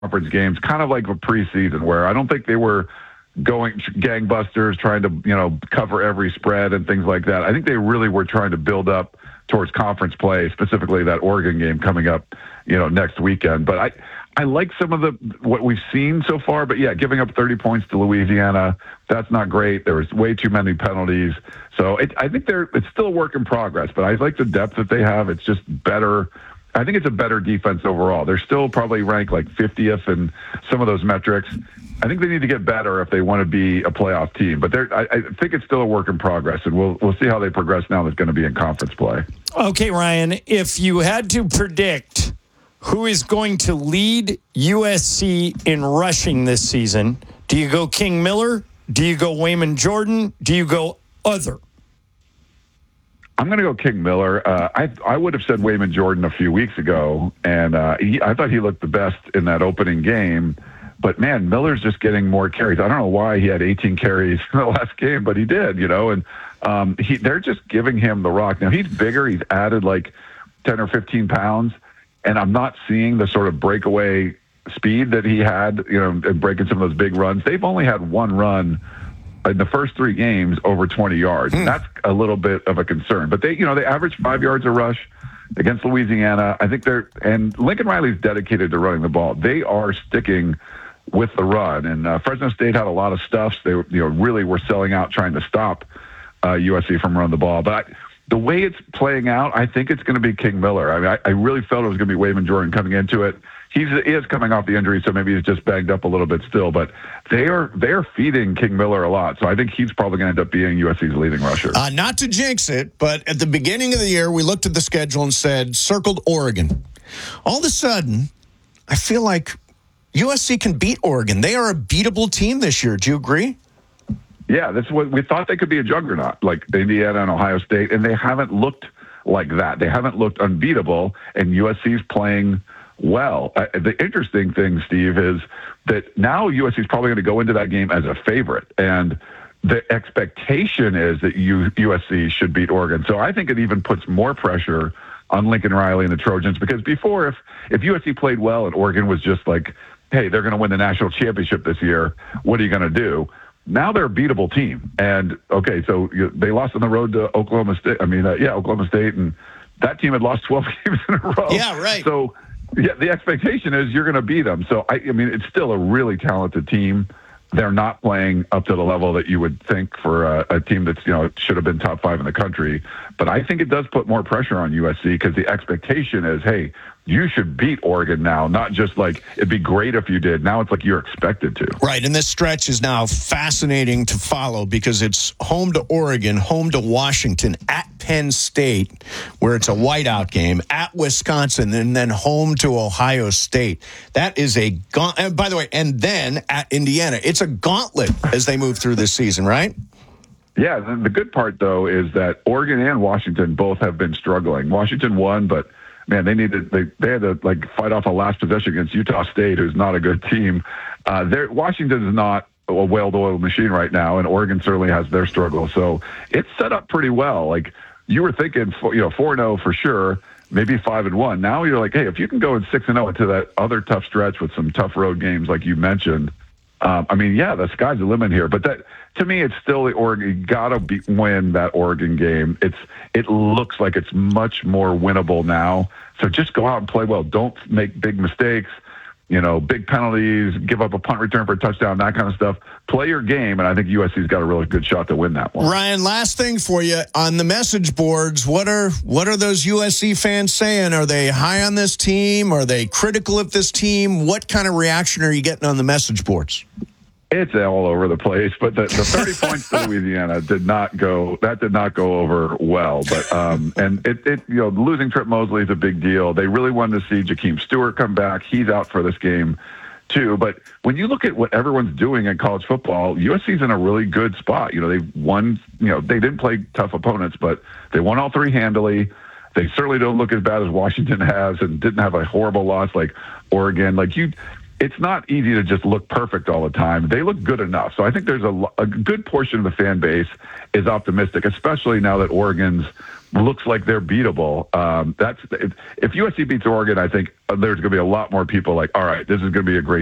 conference games, kind of like a preseason, where I don't think they were going gangbusters, trying to, cover every spread and things like that. I think they really were trying to build up towards conference play, specifically that Oregon game coming up, next weekend. But I like some of what we've seen so far, but yeah, giving up 30 points to Louisiana, that's not great. There was way too many penalties. So I think it's still a work in progress, but I like the depth that they have. It's just better. I think it's a better defense overall. They're still probably ranked like 50th in some of those metrics. I think they need to get better if they want to be a playoff team. But I think it's still a work in progress, and we'll see how they progress now that's going to be in conference play. Okay, Ryan, if you had to predict who is going to lead USC in rushing this season, do you go King Miller? Do you go Wayman Jordan? Do you go other? I'm going to go King Miller. I would have said Wayman Jordan a few weeks ago, and I thought he looked the best in that opening game. But, man, Miller's just getting more carries. I don't know why he had 18 carries in the last game, but he did, and they're just giving him the rock. Now, he's bigger. He's added like 10 or 15 pounds, and I'm not seeing the sort of breakaway speed that he had, in breaking some of those big runs. They've only had one run in the first 3 games over 20 yards. And that's a little bit of a concern. But they average 5 yards a rush against Louisiana. I think and Lincoln Riley's dedicated to running the ball. They are sticking with the run. And Fresno State had a lot of stuffs. They really were selling out trying to stop USC from running the ball. But the way it's playing out, I think it's going to be King Miller. I mean, I really felt it was going to be Wayman Jordan coming into it. He is coming off the injury, so maybe he's just banged up a little bit still. But they are feeding King Miller a lot, so I think he's probably going to end up being USC's leading rusher. Not to jinx it, but at the beginning of the year, we looked at the schedule and said, circled Oregon. All of a sudden, I feel like USC can beat Oregon. They are a beatable team this year. Do you agree? Yeah, that's what we thought. They could be a juggernaut like Indiana and Ohio State, and they haven't looked like that. They haven't looked unbeatable, and USC's playing well. The interesting thing, Steve, is that now USC is probably going to go into that game as a favorite, and the expectation is that USC should beat Oregon. So I think it even puts more pressure on Lincoln Riley and the Trojans, because before, if USC played well and Oregon was just like, hey, they're going to win the national championship this year, what are you going to do? Now they're a beatable team. And, okay, so they lost on the road to Oklahoma State. Oklahoma State, and that team had lost 12 games in a row. Yeah, right. So, yeah, the expectation is you're going to beat them. So, I mean, it's still a really talented team. They're not playing up to the level that you would think for a team that's, should have been top 5 in the country. But I think it does put more pressure on USC, because the expectation is, hey, you should beat Oregon now, not just like it'd be great if you did. Now it's like you're expected to. Right, and this stretch is now fascinating to follow, because it's home to Oregon, home to Washington, at Penn State, where it's a whiteout game, at Wisconsin, and then home to Ohio State. That is by the way, and then at Indiana. It's a gauntlet as they move through this season, right? Yeah, the good part, though, is that Oregon and Washington both have been struggling. Washington won, but man, they had to fight off a last possession against Utah State, who's not a good team. Washington is not a well-oiled machine right now, and Oregon certainly has their struggle. So it's set up pretty well. Like you were thinking, 4-0 for sure, maybe 5-1. Now you're like, hey, if you can go in 6-0 into that other tough stretch with some tough road games, like you mentioned. The sky's the limit here. But that, to me, it's still the Oregon. You gotta win that Oregon game. It looks like it's much more winnable now. So just go out and play well. Don't make big mistakes. Big penalties, give up a punt return for a touchdown, that kind of stuff. Play your game, and I think USC's got a really good shot to win that one. Ryan, last thing for you. On the message boards, what are those USC fans saying? Are they high on this team? Are they critical of this team? What kind of reaction are you getting on the message boards? It's all over the place, but the 30 points to Louisiana did not go over well. But losing Trip Mosley is a big deal. They really wanted to see Jakeem Stewart come back. He's out for this game too. But when you look at what everyone's doing in college football, USC's in a really good spot. They won. They didn't play tough opponents, but they won all 3 handily. They certainly don't look as bad as Washington has, and didn't have a horrible loss like Oregon. it's not easy to just look perfect all the time. They look good enough. So I think there's a good portion of the fan base is optimistic, especially now that Oregon's looks like they're beatable. If USC beats Oregon, I think there's going to be a lot more people like, all right, this is going to be a great